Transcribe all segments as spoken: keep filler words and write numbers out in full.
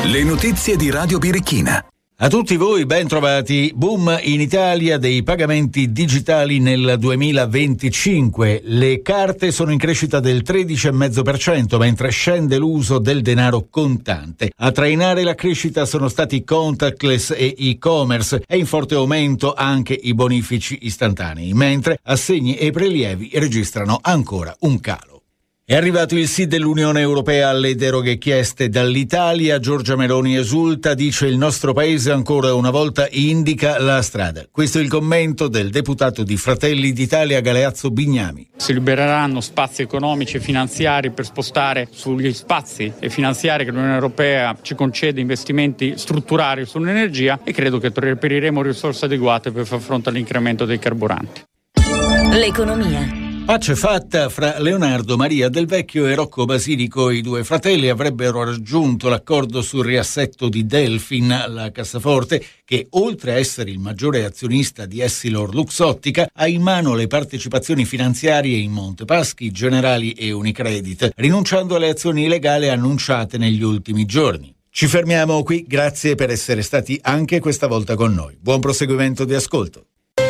Le notizie di Radio Birichina. A tutti voi ben trovati. Boom in Italia dei pagamenti digitali nel duemilaventicinque. Le carte sono in crescita del tredici virgola cinque per cento, mentre scende l'uso del denaro contante. A trainare la crescita sono stati contactless e e-commerce e in forte aumento anche i bonifici istantanei, mentre assegni e prelievi registrano ancora un calo. È arrivato il sì dell'Unione Europea alle deroghe chieste dall'Italia. Giorgia Meloni esulta, dice: il nostro paese ancora una volta indica la strada. Questo è il commento del deputato di Fratelli d'Italia Galeazzo Bignami. Si libereranno spazi economici e finanziari per spostare sugli spazi e finanziari che l'Unione Europea ci concede investimenti strutturali sull'energia, e credo che reperiremo risorse adeguate per far fronte all'incremento dei carburanti. L'economia. Pace fatta fra Leonardo Maria Del Vecchio e Rocco Basilico. I due fratelli avrebbero raggiunto l'accordo sul riassetto di Delfin, la cassaforte che, oltre a essere il maggiore azionista di Essilor Luxottica, ha in mano le partecipazioni finanziarie in Montepaschi, Generali e Unicredit, rinunciando alle azioni legali annunciate negli ultimi giorni. Ci fermiamo qui, grazie per essere stati anche questa volta con noi. Buon proseguimento di ascolto.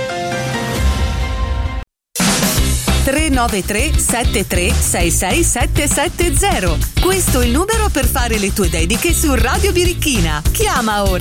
tre nove tre sette tre sei sei sette sette zero. Questo è il numero per fare le tue dediche su Radio Birichina. Chiama ora.